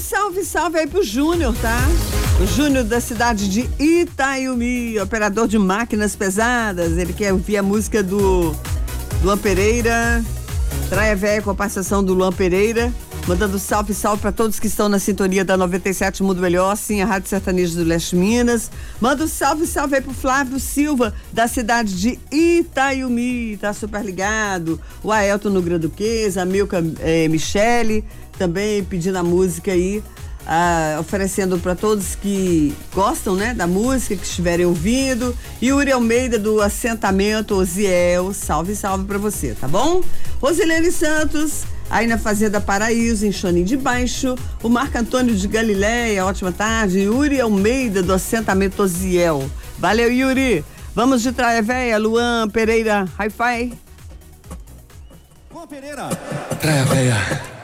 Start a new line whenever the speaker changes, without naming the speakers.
salve, salve aí pro Júnior, tá? O Júnior da cidade de Itaiumi, operador de máquinas pesadas. Ele quer ouvir a música do Luan Pereira, Traia Véia, com a participação do Luan Pereira. Mandando salve, salve para todos que estão na sintonia da 97 Mundo Melhor, sim, a Rádio Sertaneja do Leste Minas. Manda um salve, salve aí pro Flávio Silva, da cidade de Itaiumi, tá super ligado. O Aelton no Granduquesa, a Milka Michele, também pedindo a música aí, oferecendo para todos que gostam, né, da música, que estiverem ouvindo. Yuri Almeida do assentamento Osiel, salve, salve para você, tá bom? Rosilene Santos, aí na Fazenda Paraíso, em Chonim de Baixo. O Marco Antônio de Galileia, ótima tarde. Yuri Almeida do assentamento Osiel. Valeu, Yuri. Vamos de Traia Véia, Luan Pereira, hi-fi.
Luan Pereira. Traia Véia.